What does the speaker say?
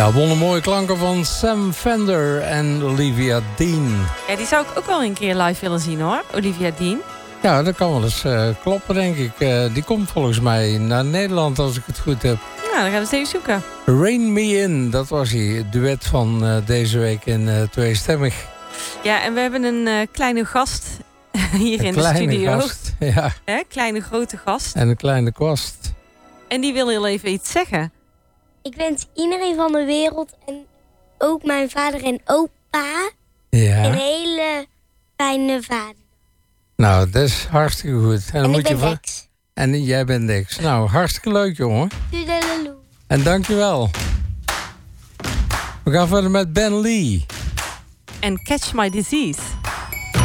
Ja, wondermooie klanken van Sam Fender en Olivia Dean. Ja, die zou ik ook wel een keer live willen zien hoor, Olivia Dean. Ja, dat kan wel eens kloppen, denk ik. Die komt volgens mij naar Nederland, als ik het goed heb. Nou, dan gaan we eens even zoeken. Rain Me In, dat was hij. Het duet van deze week in tweestemmig. Ja, en we hebben een kleine gast hier in de studio. Gast, ja. Kleine grote gast. En een kleine kwast. En die wil heel even iets zeggen. Ik wens iedereen van de wereld en ook mijn vader en opa een hele fijne vader. Nou, dat is hartstikke goed. En ik ben Dex. En jij bent Dex. Nou, hartstikke leuk, jongen. Toedeleloe. En dankjewel. We gaan verder met Ben Lee. En Catch My Disease.